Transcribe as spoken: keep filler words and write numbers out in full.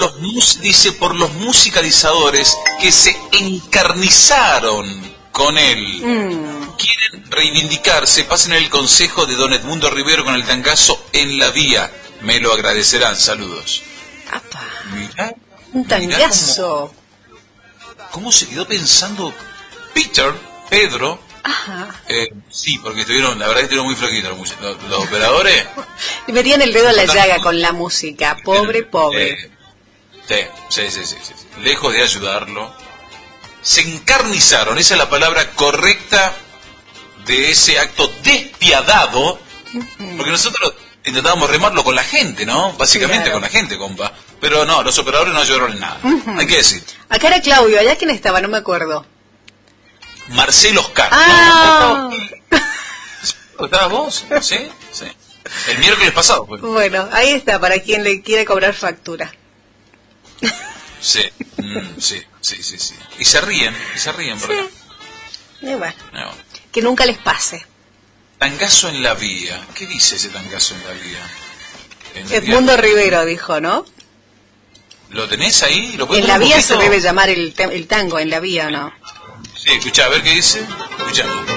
los mus- dice por los musicalizadores que se encarnizaron con él. Mm. Quieren reivindicarse, pasen el consejo de don Edmundo Rivero con el tangazo En la Vía. Me lo agradecerán, saludos. Apa. Mirá, Un tangazo. Cómo, cómo se quedó pensando Peter, Pedro. Ajá. Eh, sí, porque estuvieron, la verdad que estuvieron muy flojitos los, los, los operadores. Le metían el dedo en la llaga con la música. Pobre, pobre. Eh, sí, sí, sí, sí, sí. Lejos de ayudarlo, se encarnizaron, esa es la palabra correcta de ese acto despiadado, porque nosotros intentábamos remarlo con la gente, ¿no? Básicamente Claro. con la gente, compa. Pero no, los operadores no ayudaron en nada. Uh-huh. Hay que decir. Acá era Claudio, allá quién estaba, no me acuerdo. Marcelo Oscar. Ah. ¿No? ¿Estabas vos? ¿Sí? Sí. El miércoles pasado. Pues. Bueno, ahí está, para quien le quiere cobrar factura. Sí, mm, sí, sí, sí, sí. Y se ríen, y se ríen por acá. Y bueno, No. que nunca les pase. Tangazo en la vía. ¿Qué dice ese tangazo en la vía? En la Edmundo vía- Rivero dijo, ¿no? ¿Lo tenés ahí? ¿Lo podés En la leer un vía se poquito? debe llamar el, te- el tango, en la vía, ¿no? Sí, escuchá, a ver qué dice. Escuchá.